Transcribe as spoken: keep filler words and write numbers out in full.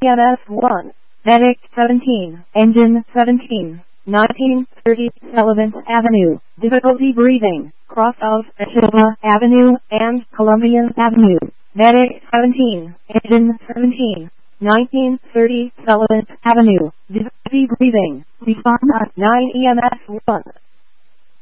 M S one, Medic seventeen, Engine seventeen, nineteen thirty Sullivan Avenue, difficulty breathing, cross of Ashila Avenue and Columbian Avenue, Medic seventeen, Engine seventeen, nineteen thirty Sullivan Avenue, difficulty breathing, respond at nine E M S one.